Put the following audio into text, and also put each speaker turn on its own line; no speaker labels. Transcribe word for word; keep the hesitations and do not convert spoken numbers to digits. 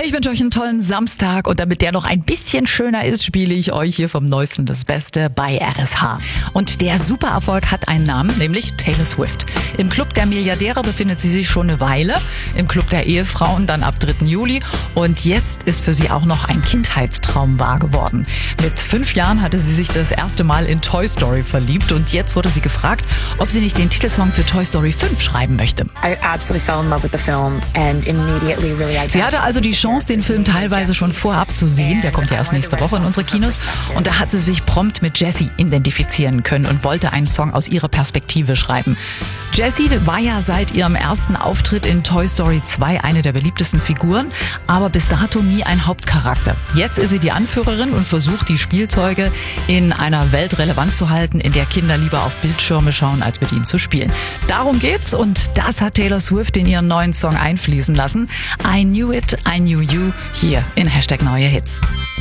Ich wünsche euch einen tollen Samstag und damit der noch ein bisschen schöner ist, spiele ich euch hier vom Neuesten das Beste bei R S H. Und der Supererfolg hat einen Namen, nämlich Taylor Swift. Im Club der Milliardäre befindet sie sich schon eine Weile, im Club der Ehefrauen dann ab dritten Juli und jetzt ist für sie auch noch ein Kindheitstraum wahr geworden. Mit fünf Jahren hatte sie sich das erste Mal in Toy Story verliebt und jetzt wurde sie gefragt, ob sie nicht den Titelsong für Toy Story fünf schreiben möchte.
I absolutely fell in love with the film and immediately really
Sie hatte also die Chance, den Film teilweise schon vorab zu sehen. Der kommt ja erst nächste Woche in unsere Kinos. Und da hat sie sich prompt mit Jessie identifizieren können und wollte einen Song aus ihrer Perspektive schreiben. Jessie war ja seit ihrem ersten Auftritt in Toy Story zwei eine der beliebtesten Figuren, aber bis dato nie ein Hauptcharakter. Jetzt ist sie die Anführerin und versucht, die Spielzeuge in einer Welt relevant zu halten, in der Kinder lieber auf Bildschirme schauen, als mit ihnen zu spielen. Darum geht's und das hat Taylor Swift in ihren neuen Song einfließen lassen. I Knew It, I Knew You, hier in Hashtag Neue Hits.